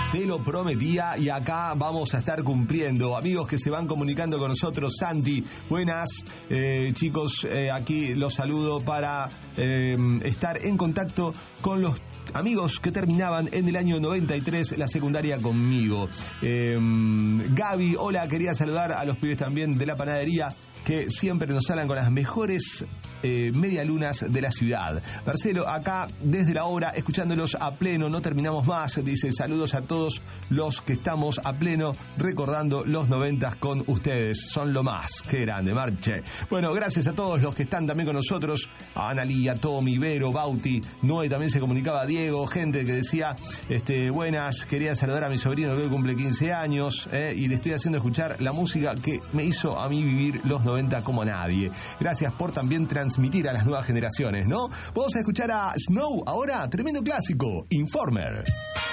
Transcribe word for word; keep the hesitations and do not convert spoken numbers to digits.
Te lo prometía y acá vamos a estar cumpliendo. Amigos que se van comunicando con nosotros, Santi, buenas. Eh, chicos, eh, aquí los saludo para eh, estar en contacto con los amigos que terminaban en el año noventa y tres la secundaria conmigo. Eh, Gaby, hola, quería saludar a los pibes también de la panadería que siempre nos hablan con las mejores eh, medialunas de la ciudad. Marcelo, acá desde la obra, escuchándolos a pleno, no terminamos más. Dice, saludos a todos los que estamos a pleno, recordando los noventas con ustedes. Son lo más. Qué grande, Marche. Bueno, gracias a todos los que están también con nosotros. A Analía, Tommy, Vero, Bauti, Noé, también se comunicaba Diego, gente que decía, este, buenas, quería saludar a mi sobrino que hoy cumple quince años, eh, y le estoy haciendo escuchar la música que me hizo a mí vivir los noventa como a nadie. Gracias por también transmitir a las nuevas generaciones, ¿no? Vamos a escuchar a Snow ahora, tremendo clásico, Informer.